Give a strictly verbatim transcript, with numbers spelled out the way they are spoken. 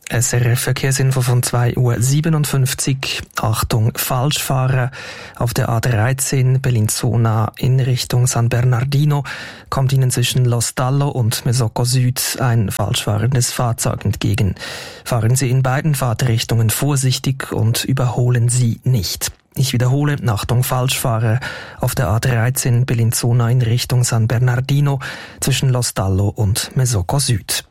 S R F Verkehrsinfo von zwei Uhr siebenundfünfzig. Achtung, Falschfahrer. Auf der A dreizehn Bellinzona in Richtung San Bernardino kommt Ihnen zwischen Lostallo und Mesocco Süd ein falschfahrendes Fahrzeug entgegen. Fahren Sie in beiden Fahrtrichtungen vorsichtig und überholen Sie nicht. Ich wiederhole, Achtung, Falschfahrer auf der A dreizehn Bellinzona in Richtung San Bernardino zwischen Lostallo und Mesocco Süd.